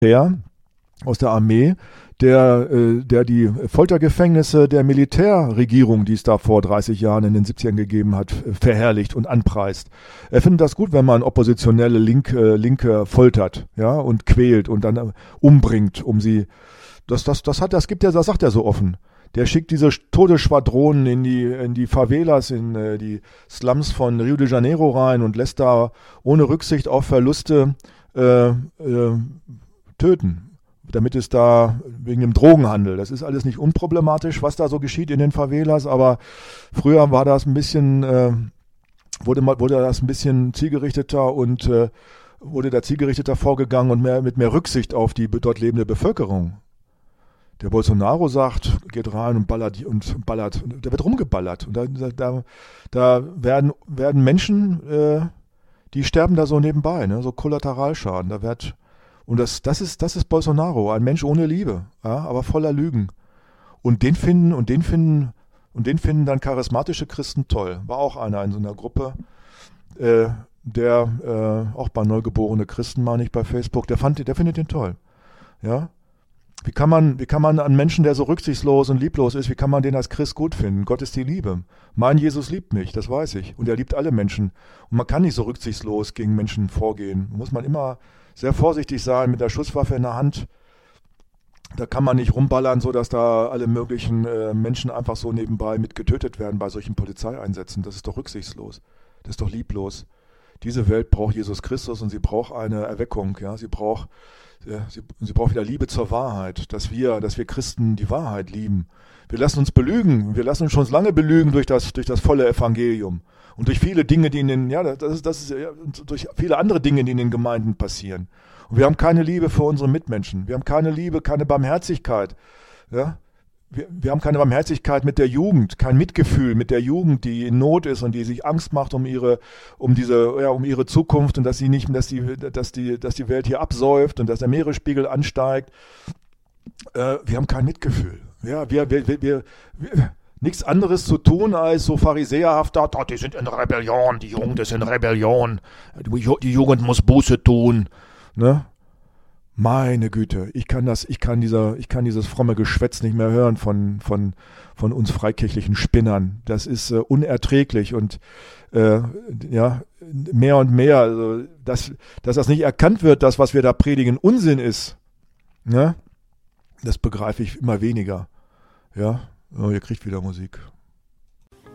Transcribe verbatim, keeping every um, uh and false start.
Militär, aus der Armee, der, äh, der die Foltergefängnisse der Militärregierung, die es da vor dreißig Jahren in den siebzigern gegeben hat, verherrlicht und anpreist. Er findet das gut, wenn man oppositionelle Linke, Linke foltert, ja, und quält und dann äh, umbringt, um sie. Das, das, das hat, das gibt er, das sagt er so offen. Der schickt diese Todesschwadronen in die, in die Favelas, in äh, die Slums von Rio de Janeiro rein und lässt da ohne Rücksicht auf Verluste äh, äh, töten. Damit es da wegen dem Drogenhandel, das ist alles nicht unproblematisch, was da so geschieht in den Favelas, aber früher war das ein bisschen, äh, wurde, wurde das ein bisschen zielgerichteter und äh, wurde da zielgerichteter vorgegangen und mehr, mit mehr Rücksicht auf die dort lebende Bevölkerung. Der Bolsonaro sagt, geht rein und ballert und ballert, der wird rumgeballert und da, da, da werden, werden Menschen, äh, die sterben da so nebenbei, ne? So Kollateralschaden, da wird. Und das, das ist, das ist Bolsonaro, ein Mensch ohne Liebe, ja, aber voller Lügen. Und den finden, und den finden, und den finden dann charismatische Christen toll. War auch einer in so einer Gruppe, äh, der, äh, auch bei Neugeborene Christen, meine ich, bei Facebook, der fand, der findet den toll. Ja. Wie kann man, wie kann man einen Menschen, der so rücksichtslos und lieblos ist, wie kann man den als Christ gut finden? Gott ist die Liebe. Mein Jesus liebt mich, das weiß ich. Und er liebt alle Menschen. Und man kann nicht so rücksichtslos gegen Menschen vorgehen. Da muss man immer sehr vorsichtig sein mit der Schusswaffe in der Hand. Da kann man nicht rumballern, so dass da alle möglichen äh, Menschen einfach so nebenbei mit getötet werden bei solchen Polizeieinsätzen. Das ist doch rücksichtslos. Das ist doch lieblos. Diese Welt braucht Jesus Christus und sie braucht eine Erweckung. Ja, sie braucht, ja, sie, sie braucht wieder Liebe zur Wahrheit, dass wir, dass wir Christen die Wahrheit lieben. Wir lassen uns belügen. Wir lassen uns schon lange belügen durch das, durch das volle Evangelium. Und durch viele Dinge, die in den, ja, das ist, das ist, ja, durch viele andere Dinge, die in den Gemeinden passieren. Und wir haben keine Liebe für unsere Mitmenschen. Wir haben keine Liebe, keine Barmherzigkeit. Ja? Wir, wir haben keine Barmherzigkeit mit der Jugend, kein Mitgefühl mit der Jugend, die in Not ist und die sich Angst macht um ihre, um diese, ja, um ihre Zukunft und dass sie nicht, dass die, dass die, dass die Welt hier absäuft und dass der Meeresspiegel ansteigt. Äh, wir haben kein Mitgefühl. Ja, wir, wir, wir, wir, wir nichts anderes zu tun, als so pharisäerhaft da, die sind in Rebellion, die Jugend ist in Rebellion, die Jugend muss Buße tun. Ne? Meine Güte, ich kann das, ich kann dieser, ich kann dieses fromme Geschwätz nicht mehr hören von, von, von uns freikirchlichen Spinnern. Das ist äh, unerträglich und äh, ja, mehr und mehr, also, dass, dass das nicht erkannt wird, dass was wir da predigen Unsinn ist. Ne? Das begreife ich immer weniger. Ja. Oh, ihr kriegt wieder Musik.